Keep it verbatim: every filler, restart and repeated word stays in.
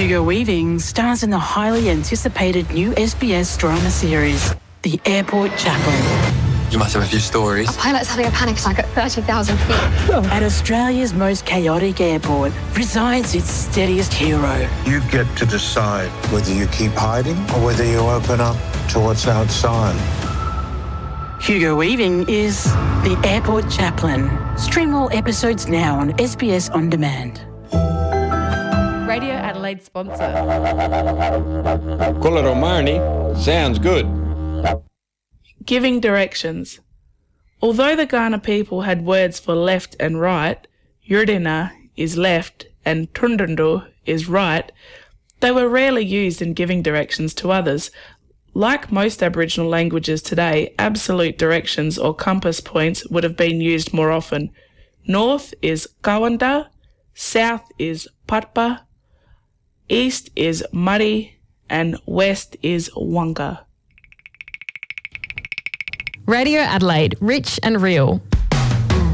Hugo Weaving stars in the highly anticipated new S B S drama series, The Airport Chaplain. You must have a few stories. A pilot's having a panic attack at thirty thousand feet. At Australia's most chaotic airport resides its steadiest hero. You get to decide whether you keep hiding or whether you open up to what's outside. Hugo Weaving is The Airport Chaplain. Stream all episodes now on S B S On Demand. Radio Adelaide sponsor. Colour Marnie sounds good. Giving directions. Although the Kaurna people had words for left and right, Yurdina is left and Tundundu is right, they were rarely used in giving directions to others. Like most Aboriginal languages today, absolute directions or compass points would have been used more often. North is Kawanda, south is Patpa, east is Muddy, and west is Wanga. Radio Adelaide, rich and real.